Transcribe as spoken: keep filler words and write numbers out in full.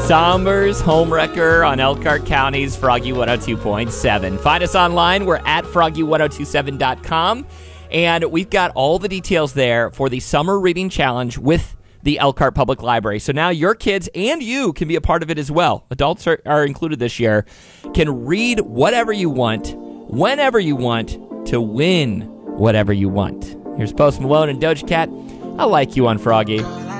Sombers Homewrecker on Elkhart County's Froggy one oh two point seven. Find us online. We're at froggy ten twenty-seven dot com. And we've got all the details there for the Summer Reading Challenge with the Elkhart Public Library. So now your kids and you can be a part of it as well. Adults are, are included this year. Can read whatever you want, whenever you want, to win whatever you want. Here's Post Malone and Doja Cat. I like you on Froggy.